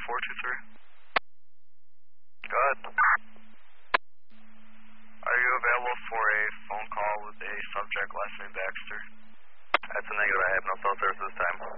Go ahead. Are you available for a phone call with a subject last name Baxter? That's a negative. I have no cell service this time.